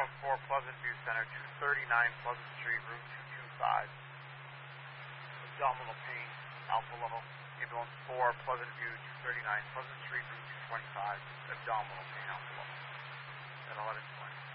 414 Pleasant View Center, 239 Pleasant Street, room 225. Abdominal pain, alpha level. Ambulance 4, Pleasant View, 239 Pleasant Street, room 225. Abdominal pain, alpha level. At 11:20.